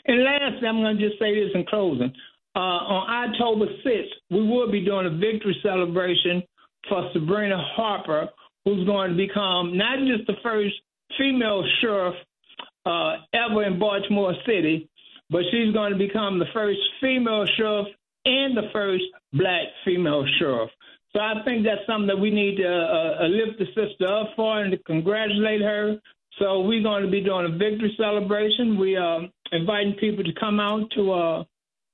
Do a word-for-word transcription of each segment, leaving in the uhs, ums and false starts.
And lastly, I'm going to just say this in closing. Uh, on October sixth, we will be doing a victory celebration for Sabrina Harper, who's going to become not just the first female sheriff uh, ever in Baltimore City, but she's going to become the first female sheriff and the first black female sheriff. So I think that's something that we need to uh, uh, lift the sister up for and to congratulate her. So we're going to be doing a victory celebration. We are inviting people to come out to uh,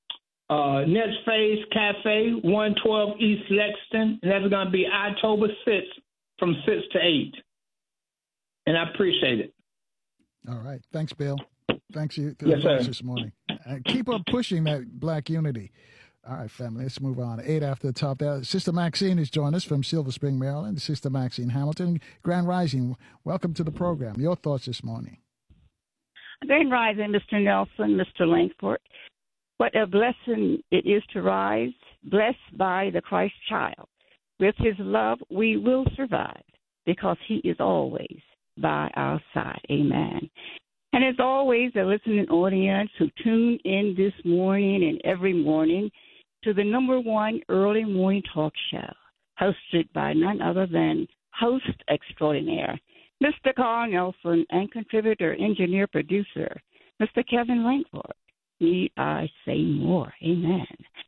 uh, Next Phase Cafe, one twelve East Lexington, and that's going to be October sixth from six to eight. And I appreciate it. All right. Thanks, Bill. Thanks you for yes, the sir. this morning. Uh, keep up pushing that black unity. All right, family, let's move on. Eight after the top there. Sister Maxine has joined us from Silver Spring, Maryland. Sister Maxine Hamilton, Grand Rising, welcome to the program. Your thoughts this morning. Grand Rising, Mister Nelson, Mister Langford. What a blessing it is to rise, blessed by the Christ child. With his love, we will survive because he is always by our side. Amen. And as always, a listening audience who tune in this morning and every morning to the number one early morning talk show, hosted by none other than host extraordinaire, Mister Carl Nelson, and contributor, engineer, producer, Mister Kevin Langford. Need I say more? Amen.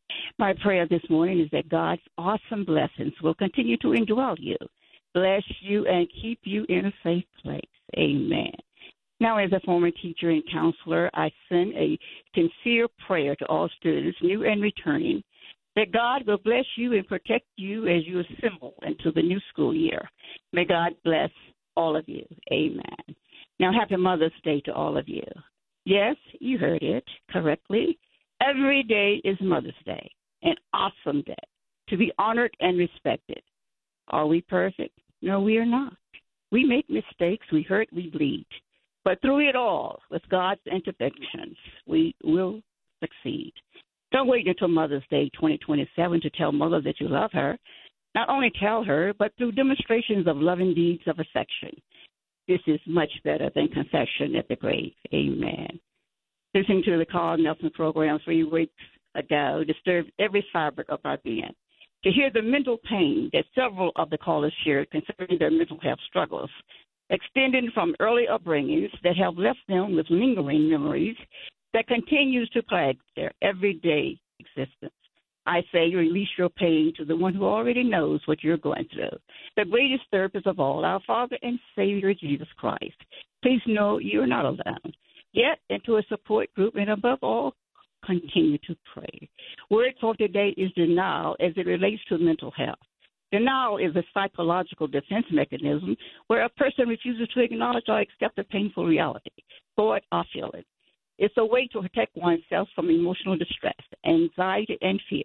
My prayer this morning is that God's awesome blessings will continue to indwell you, bless you, and keep you in a safe place. Amen. Now, as a former teacher and counselor, I send a sincere prayer to all students, new and returning, that God will bless you and protect you as you assemble into the new school year. May God bless all of you. Amen. Now, happy Mother's Day to all of you. Yes, you heard it correctly. Every day is Mother's Day, an awesome day to be honored and respected. Are we perfect? No, we are not. We make mistakes, we hurt, we bleed. But through it all, with God's interventions, we will succeed. Don't wait until Mother's Day twenty twenty-seven to tell Mother that you love her. Not only tell her, but through demonstrations of loving deeds of affection. This is much better than confession at the grave. Amen. Listening to the Carl Nelson program three weeks ago disturbed every fabric of our being. To hear the mental pain that several of the callers shared concerning their mental health struggles, extending from early upbringings that have left them with lingering memories that continues to plague their everyday existence. I say release your pain to the one who already knows what you're going through, the greatest therapist of all, our Father and Savior, Jesus Christ. Please know you're not alone. Get into a support group, and above all, continue to pray. Word for today is denial as it relates to mental health. Denial is a psychological defense mechanism where a person refuses to acknowledge or accept a painful reality, thought, or feeling. It's a way to protect oneself from emotional distress, anxiety, and fear.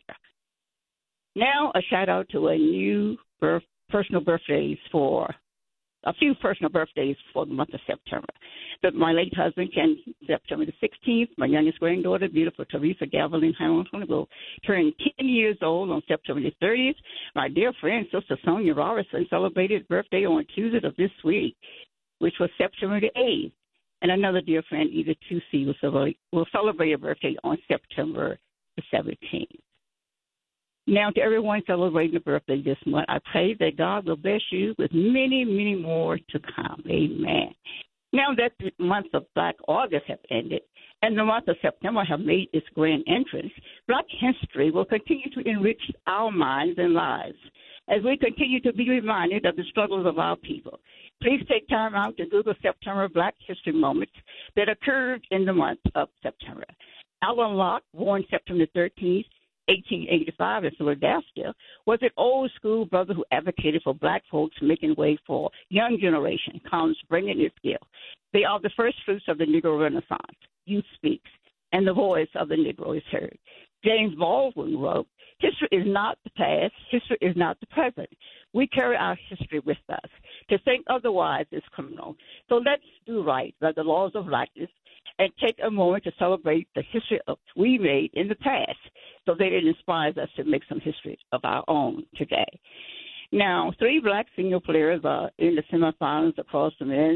Now, a shout-out to a new birth, personal birthdays for a few personal birthdays for the month of September. But my late husband, Ken, September the sixteenth. My youngest granddaughter, beautiful Teresa Gavelin Hamilton, will turn ten years old on September the thirtieth. My dear friend, Sister Sonia Robertson, celebrated birthday on Tuesday of this week, which was September the eighth. And another dear friend, Edith Tusi, will celebrate, will celebrate a birthday on September the seventeenth. Now, to everyone celebrating a birthday this month, I pray that God will bless you with many, many more to come. Amen. Now that the month of Black August has ended and the month of September have made its grand entrance, Black history will continue to enrich our minds and lives as we continue to be reminded of the struggles of our people. Please take time out to Google September Black History Moments that occurred in the month of September. Alan Locke, born September thirteenth, eighteen eighty-five in Philadelphia, was an old-school brother who advocated for Black folks making way for young generation, comes bringing his gift. They are the first fruits of the Negro Renaissance. Youth speaks, and the voice of the Negro is heard. James Baldwin wrote, history is not the past, history is not the present. We carry our history with us. To think otherwise is criminal. So let's do right by the laws of blackness and take a moment to celebrate the history of we made in the past so that it inspires us to make some history of our own today. Now, three Black senior players are in the semifinals across the men's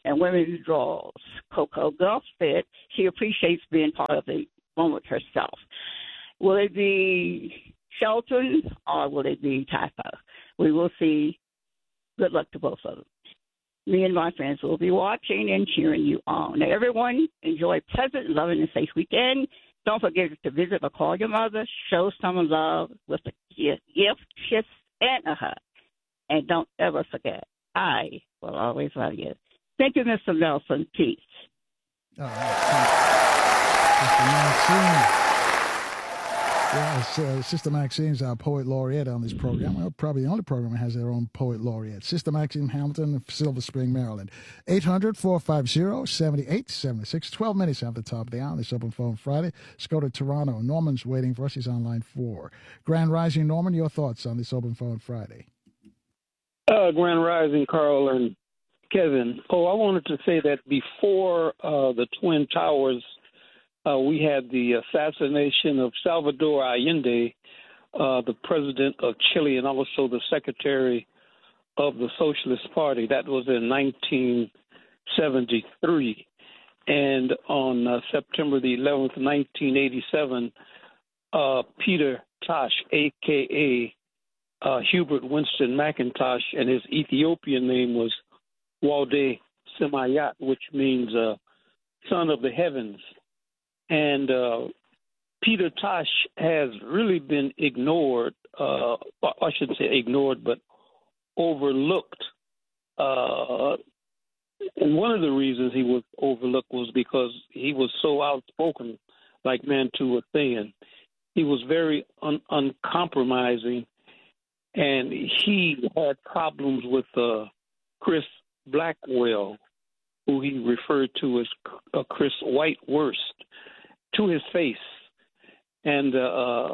and women's draws. Coco Gauff said she appreciates being part of the moment herself. Will it be Shelton or will it be Typo? We will see. Good luck to both of them. Me and my friends will be watching and cheering you on. Now, everyone, enjoy a pleasant, loving, and safe weekend. Don't forget to visit or call your mother. Show someone love with a gift, kiss, and a hug. And don't ever forget, I will always love you. Thank you, Mister Nelson. Peace. All right. Mister Maxine. Yes, uh, Sister Maxine's our poet laureate on this program. Well, probably the only program that has their own poet laureate. Sister Maxine Hamilton of Silver Spring, Maryland. eight hundred, four five zero, seven eight seven six. twelve minutes after the top of the hour. This Open Phone Friday. Let's go to Toronto. Norman's waiting for us. He's on line four. Grand Rising, Norman, your thoughts on this Open Phone Friday? Uh, Grand Rising, Carl and Kevin. Oh, I wanted to say that before uh, the Twin Towers, uh, we had the assassination of Salvador Allende, uh, the president of Chile, and also the secretary of the Socialist Party. That was in nineteen seventy-three. And on uh, September the eleventh, nineteen eighty-seven, uh, Peter Tosh, a k a. Uh, Hubert Winston McIntosh, and his Ethiopian name was Walde Semayat, which means uh, son of the heavens. And uh, Peter Tosh has really been ignored, uh, I shouldn't say ignored, but overlooked. Uh, and one of the reasons he was overlooked was because he was so outspoken, like Mantu was saying. He was very un- uncompromising. And he had problems with uh, Chris Blackwell, who he referred to as uh, Chris Whitewurst, to his face. And uh,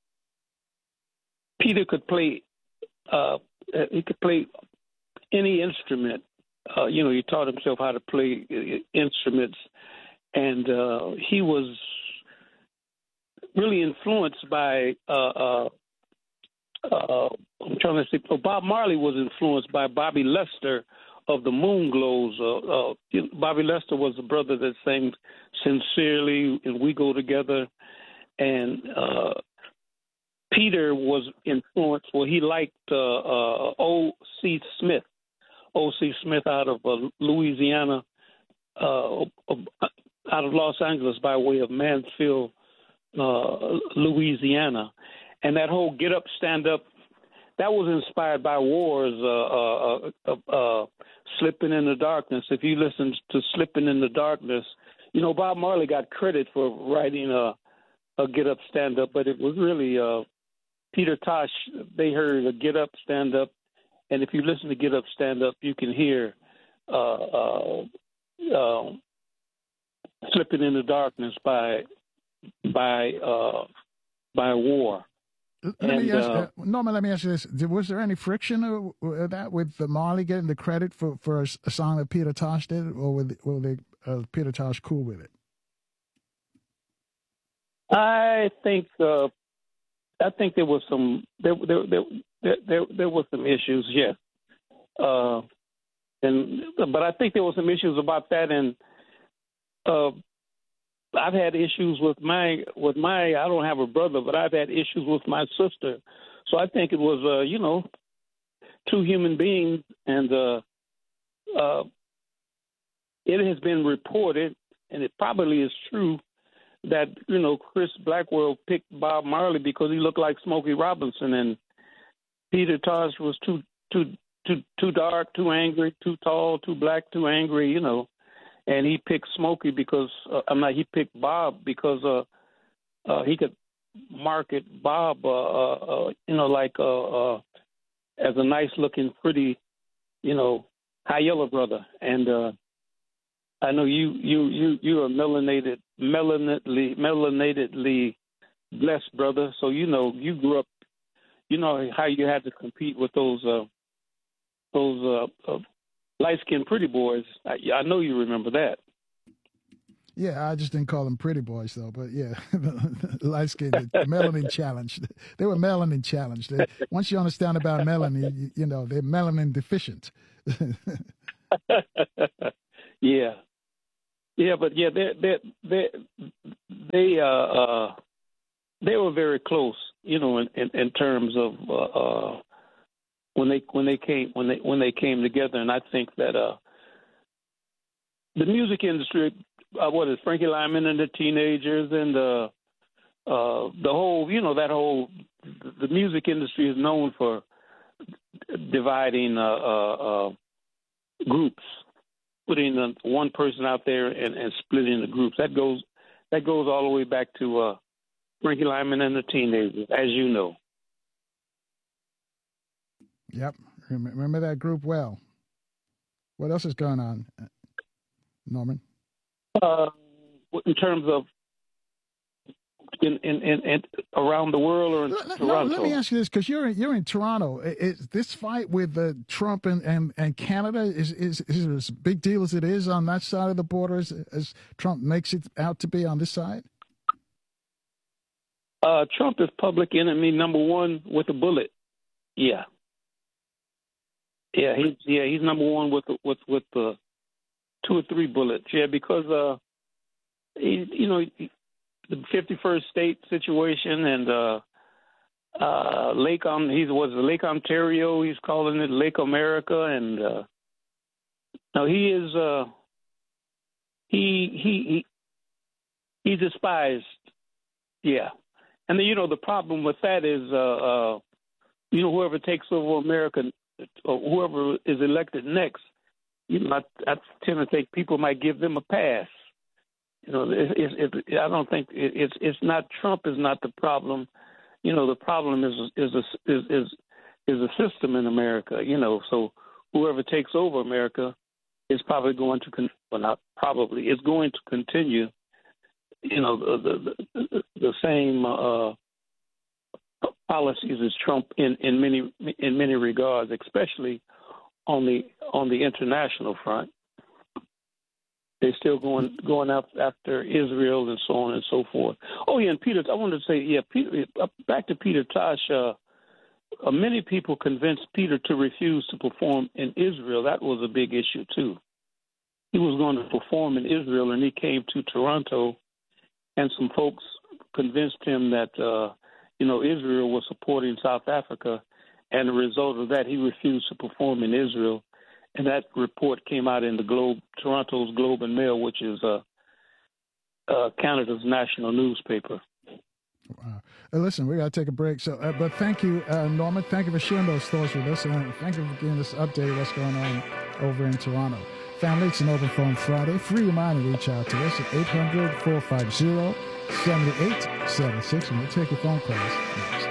Peter could play, uh, he could play any instrument. Uh, you know, he taught himself how to play instruments. And uh, he was really influenced by uh, uh, Uh, I'm trying to say, oh, Bob Marley was influenced by Bobby Lester of the Moonglows. Uh, uh, Bobby Lester was the brother that sang Sincerely and We Go Together. And uh, Peter was influenced, well, he liked uh, uh, O C Smith, O C Smith out of uh, Louisiana, uh, out of Los Angeles by way of Mansfield, uh, Louisiana. And that whole get up, stand up, that was inspired by War's uh, uh, uh, uh, Slipping in the Darkness. If you listen to Slipping in the Darkness, you know, Bob Marley got credit for writing a, a get up, stand up, but it was really uh, Peter Tosh. They heard a get up, stand up. And if you listen to Get Up, Stand Up, you can hear uh, uh, uh, Slipping in the Darkness by, by, uh, by War. Let and, me ask, uh, uh, Norman, let me ask you this. Was there any friction of that with Marley getting the credit for, for a, a song that Peter Tosh did, or were, were they, uh, Peter Tosh cool with it? I think uh, I think there was some there there there there, there, there was some issues, yes. Uh, and but I think there were some issues about that, and uh, I've had issues with my with my. I don't have a brother, but I've had issues with my sister. So I think it was, uh, you know, two human beings, and uh, uh, it has been reported, and it probably is true, that, you know, Chris Blackwell picked Bob Marley because he looked like Smokey Robinson, and Peter Tosh was too too too too dark, too angry, too tall, too black, too angry, you know. And he picked Smokey because uh, I'm not. He picked Bob because uh, uh, he could market Bob, uh, uh, uh, you know, like uh, uh, as a nice-looking, pretty, you know, high yellow brother. And uh, I know you, you, you, you are melanated, melanatedly, melanatedly blessed brother. So you know, you grew up. You know how you had to compete with those, uh, those. Uh, uh, light-skinned pretty boys. I, I know you remember that. Yeah, I just didn't call them pretty boys, though. But, yeah, light-skinned, melanin challenged. They were melanin challenged. They, once you understand about melanin, you, you know, they're melanin deficient. Yeah, yeah, but yeah, they they they they uh, uh they were very close, you know, in, in, in terms of uh, uh, when they when they came when they when they came together, and I think that uh, the music industry, uh, what is Frankie Lyman and the Teenagers, and the uh, the whole, you know, that whole the music industry is known for dividing uh, uh, uh, groups, putting uh, one person out there and, and splitting the groups. That goes that goes all the way back to uh, Frankie Lyman and the Teenagers, as you know. Yep, remember that group well. What else is going on, Norman? Uh, in terms of in, in, in, in around the world or in let, Toronto? No, let me ask you this, because you're in, you're in Toronto. Is this fight with uh, Trump and, and, and Canada is, is is as big deal as it is on that side of the border as, as Trump makes it out to be on this side? Uh, Trump is public enemy number one with a bullet. Yeah, yeah, he's yeah he's number one with with with the two or three bullets. Yeah, because uh, he, you know. He, the fifty-first state situation and uh, uh, Lake on he was Lake Ontario. He's calling it Lake America, and uh, no, he is uh, he he he he despised. Yeah, and then, you know, the problem with that is uh, uh, you know, whoever takes over America or whoever is elected next, you know, I, I tend to think people might give them a pass. You know, it, it, it, I don't think it, it's it's not Trump is not the problem. You know, the problem is is a, is is is a system in America. You know, so whoever takes over America is probably going to con- well, not probably is going to continue. You know, the the, the, the same uh, policies as Trump in, in many in many regards, especially on the on the international front. They're still going going up after Israel and so on and so forth. Oh, yeah, and Peter, I wanted to say, yeah, Peter, back to Peter Tosh. Uh, uh, many people convinced Peter to refuse to perform in Israel. That was a big issue, too. He was going to perform in Israel, and he came to Toronto, and some folks convinced him that, uh, you know, Israel was supporting South Africa, and the result of that, he refused to perform in Israel. And that report came out in the Globe, Toronto's Globe and Mail, which is uh, uh, Canada's national newspaper. Wow. Uh, listen, we got to take a break. So, uh, but thank you, uh, Norman. Thank you for sharing those thoughts with us, and thank you for giving us an update of what's going on over in Toronto. Family, it's an Open Phone Friday. Free reminder to reach out to us at eight hundred, four five zero, seven eight seven six, and we'll take your phone calls next.